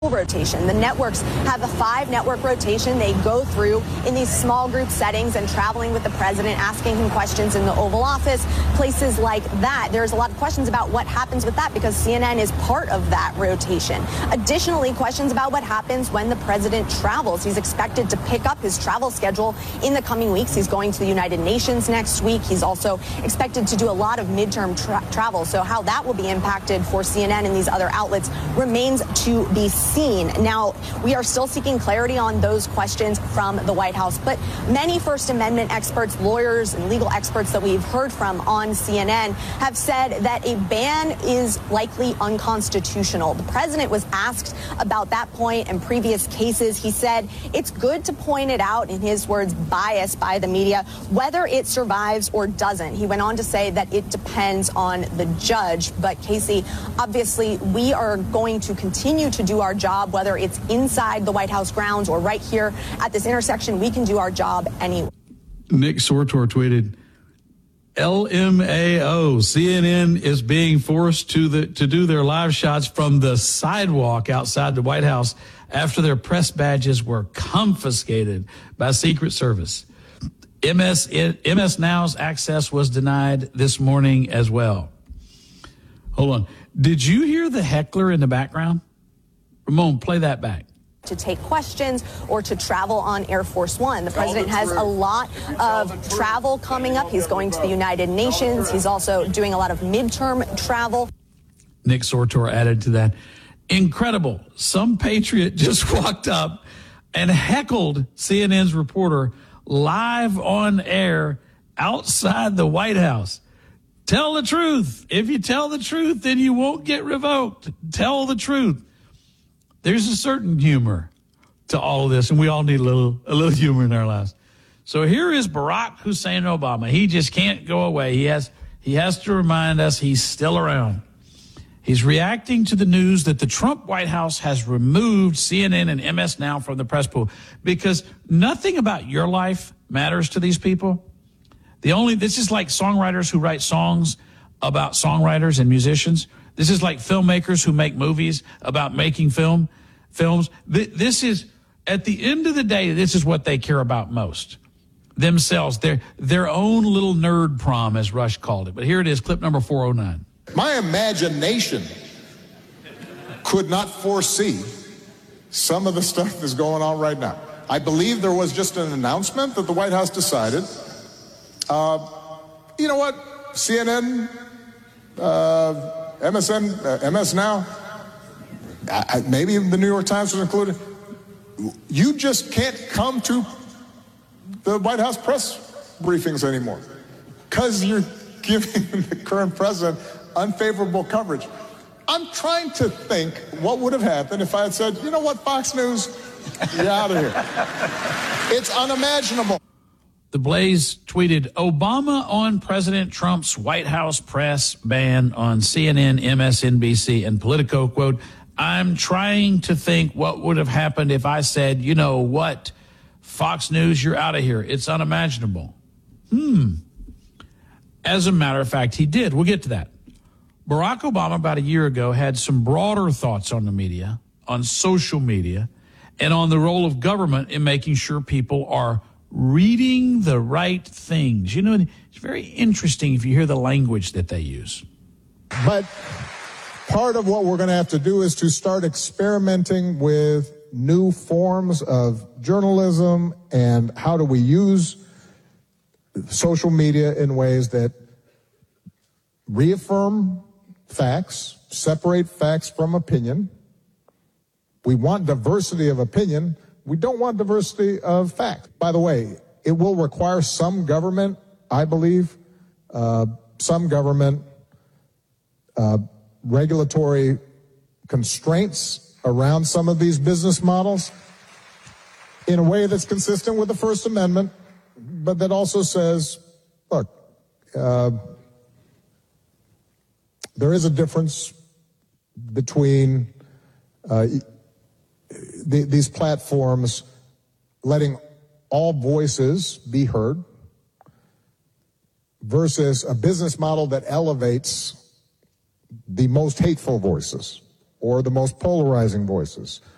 rotation. The networks have a 5-network rotation. They go through in these small group settings and traveling with the president, asking him questions in the Oval Office, places like that. There's a lot of questions about what happens with that because CNN is part of that rotation. Additionally, questions about what happens when the president travels. He's expected to pick up his travel schedule in the coming weeks. He's going to the United Nations next week. He's also expected to do a lot of midterm travel. So how that will be impacted for CNN and these other outlets remains to be seen. Now, we are still seeking clarity on those questions from the White House, but many First Amendment experts, lawyers, and legal experts that we've heard from on CNN have said that a ban is likely unconstitutional. The president was asked about that point in previous cases. He said it's good to point it out, in his words, bias by the media, whether it survives or doesn't. He went on to say that it depends on the judge. But Casey, obviously, we are going to continue to do our job, whether it's inside the White House grounds or right here at this intersection. We can do our job anyway. Nick Sortor tweeted, LMAO, CNN is being forced to do their live shots from the sidewalk outside the White House after their press badges were confiscated by Secret Service. MS Now's access was denied this morning as well. Hold on. Did you hear the heckler in the background? Ramon, play that back. To take questions or to travel on Air Force One. The president has a lot of travel coming up. He's going to the United Nations. He's also doing a lot of midterm travel. Nick Sortor added to that. Incredible. Some patriot just walked up and heckled CNN's reporter live on air outside the White House. Tell the truth. If you tell the truth, then you won't get revoked. Tell the truth. There's a certain humor to all of this, and we all need a little humor in our lives. So here is Barack Hussein Obama. He just can't go away. He has to remind us he's still around. He's reacting to the news that the Trump White House has removed CNN and MS Now from the press pool because nothing about your life matters to these people. This is like songwriters who write songs about songwriters and musicians. This is like filmmakers who make movies about making films. This is, at the end of the day, this is what they care about most. Themselves, their own little nerd prom, as Rush called it. But here it is, clip number 409. My imagination could not foresee some of the stuff that's going on right now. I believe there was just an announcement that the White House decided, you know what, CNN, MSN, MS Now, maybe the New York Times was included. You just can't come to the White House press briefings anymore because you're giving the current president unfavorable coverage. I'm trying to think what would have happened if I had said, you know what, Fox News, you're out of here. It's unimaginable. The Blaze tweeted, Obama on President Trump's White House press ban on CNN, MSNBC, and Politico. Quote, I'm trying to think what would have happened if I said, you know what, Fox News, you're out of here. It's unimaginable. As a matter of fact, he did. We'll get to that. Barack Obama, about a year ago, had some broader thoughts on the media, on social media, and on the role of government in making sure people are reading the right things. You know, it's very interesting if you hear the language that they use. But part of what we're going to have to do is to start experimenting with new forms of journalism and how do we use social media in ways that reaffirm facts, separate facts from opinion. We want diversity of opinion. We don't want diversity of fact. By the way, it will require some government, I believe, regulatory constraints around some of these business models in a way that's consistent with the First Amendment, but that also says, look, there is a difference between these platforms letting all voices be heard versus a business model that elevates the most hateful voices or the most polarizing voices